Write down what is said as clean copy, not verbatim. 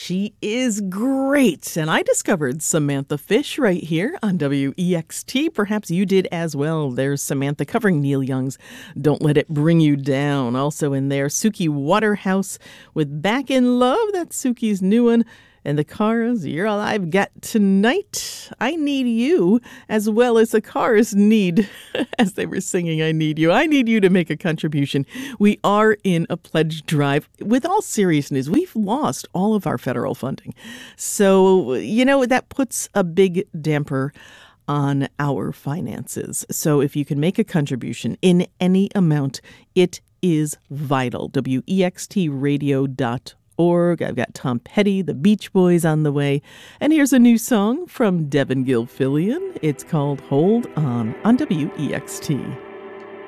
She is great. And I discovered Samantha Fish right here on WEXT. Perhaps you did as well. There's Samantha covering Neil Young's Don't Let It Bring You Down. Also in there, Suki Waterhouse with Back in Love. That's Suki's new one. And the Cars, You're All I've Got Tonight. I Need You, as well as the Cars need, as they were singing, I Need You. I need you to make a contribution. We are in a pledge drive. With all seriousness, we've lost all of our federal funding. So, that puts a big damper on our finances. So if you can make a contribution in any amount, it is vital. WEXTradio.org. I've got Tom Petty, the Beach Boys on the way. And here's a new song from Devin Gilfillian. It's called Hold On WEXT.